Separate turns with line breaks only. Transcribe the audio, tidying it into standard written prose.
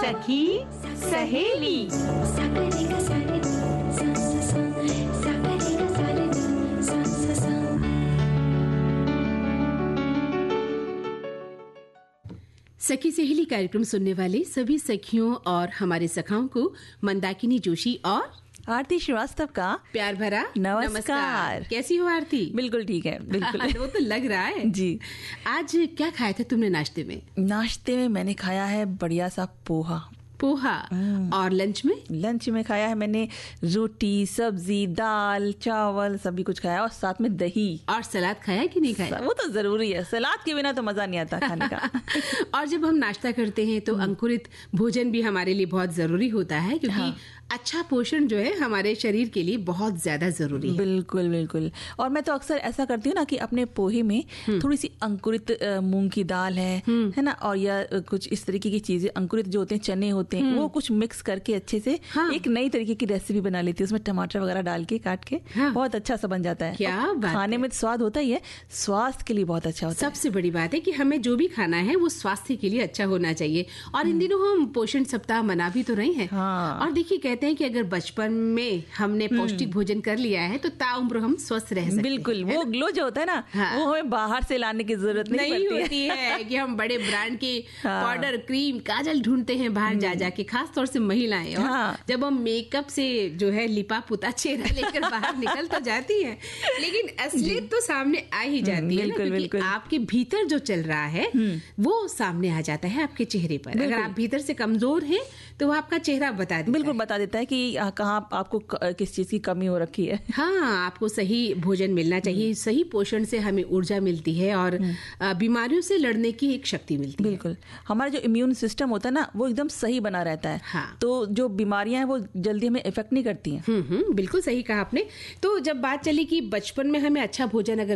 सखी सहेली। सखी सहेली कार्यक्रम सुनने वाले सभी सखियों और हमारे सखाओं को मंदाकिनी जोशी और
आरती श्रीवास्तव का
प्यार भरा
नमस्कार।
कैसी हो आरती?
बिल्कुल ठीक है, बिल्कुल।
वो तो लग रहा है
जी।
आज क्या खाया था तुमने नाश्ते में?
नाश्ते में मैंने खाया है बढ़िया सा पोहा।
और लंच में?
लंच में खाया है मैंने रोटी, सब्जी, दाल, चावल, सभी कुछ खाया और साथ में दही।
और सलाद खाया कि नहीं खाया?
वो तो जरूरी है, सलाद के बिना तो मजा नहीं आता खाने का।
और जब हम नाश्ता करते हैं तो अंकुरित भोजन भी हमारे लिए बहुत जरूरी होता है, क्योंकि अच्छा पोषण जो है हमारे शरीर के लिए बहुत ज्यादा जरूरी है।
बिल्कुल बिल्कुल। और मैं तो अक्सर ऐसा करती हूँ ना कि अपने पोहे में थोड़ी सी अंकुरित मूंग की दाल है ना, और या कुछ इस तरीके की चीजें, अंकुरित जो होते हैं चने होते हैं, वो कुछ मिक्स करके अच्छे से एक नई तरीके की रेसिपी बना लेती हूँ। उसमें टमाटर वगैरह डाल के काट के बहुत अच्छा सा बन जाता है।
क्या बात
खाने में स्वाद होता ही है, स्वास्थ्य के लिए बहुत अच्छा होता है।
सबसे बड़ी बात है कि हमें जो भी खाना है वो स्वास्थ्य के लिए अच्छा होना चाहिए। और इन दिनों हम पोषण सप्ताह मना भी तो रहे हैं। और देखिए, कहते हैं कि अगर बचपन में हमने पौष्टिक भोजन कर लिया है तो ताउम्र हम स्वस्थ रह सकते हैं।
बिल्कुल। वो ग्लो जो होता है ना, वो हमें बाहर से लाने की जरूरत नहीं
होती है कि हम बड़े ब्रांड के पाउडर, क्रीम, काजल ढूंढते हैं बाहर जा जाके, खास तौर से महिलाएं। और जब हम मेकअप से जो है लिपा पुता चेहरा लेकर बाहर निकल तो जाती है, लेकिन असलियत तो सामने आ ही जाती है, क्योंकि आपके भीतर जो चल रहा है वो सामने आ जाता है आपके चेहरे पर। अगर आप भीतर से कमजोर हैं तो वो आपका चेहरा बता देता है।
बिल्कुल बता देता है कि कहाँ आपको किस चीज की कमी हो रखी है।
हाँ, आपको सही भोजन मिलना चाहिए। सही पोषण से हमें ऊर्जा मिलती है और बीमारियों से लड़ने की एक शक्ति मिलती है।
बिल्कुल। हमारा जो इम्यून सिस्टम होता है ना, वो एकदम सही बना रहता है। तो जो बीमारियां हैं वो जल्दी हमें इफेक्ट नहीं करती हैं।
बिल्कुल सही कहा आपने। तो जब बात चली कि बचपन में हमें अच्छा भोजन अगर